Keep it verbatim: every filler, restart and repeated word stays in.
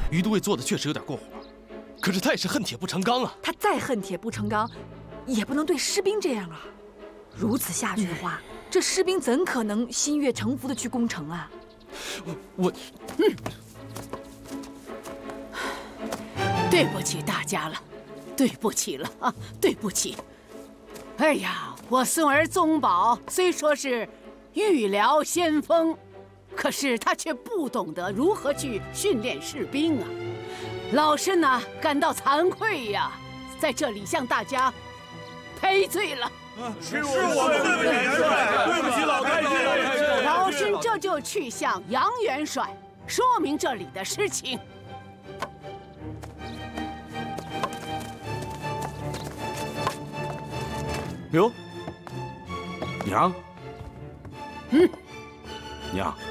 于都尉做的确实有点过火，可是他也是恨铁不成钢啊。 他再恨铁不成钢，也不能对士兵这样啊！如此下去的话，嗯、这士兵怎可能心悦诚服的去攻城啊？ 我我， 嗯，对不起大家了，对不起了啊，对不起。哎呀，我孙儿宗保虽说是御辽先锋，可是他却不懂得如何去训练士兵啊。老身呢感到惭愧呀，在这里向大家赔罪了。 是我们对不起元帅，对不起老太君。 老身这就去向杨元帅说明这里的事情。 哟，娘， 嗯， 娘。